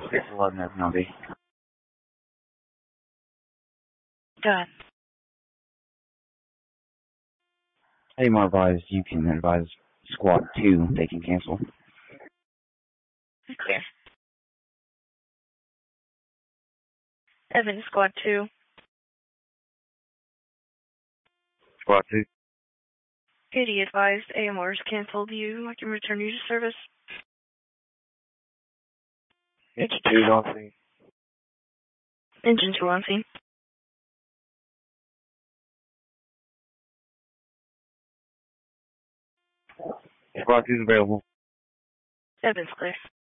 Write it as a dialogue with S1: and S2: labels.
S1: 611 as Melody.
S2: Go ahead.
S1: Hey, more advised, you can advise Squad 2 they can cancel.
S2: Clear. Evan, Squad 2.
S1: Squad 2?
S2: Katie advised AMR is canceled. I can return you to service.
S1: Engine 2 is on scene.
S2: Engine 2 on scene.
S1: Squad 2 is available.
S2: Evan's clear.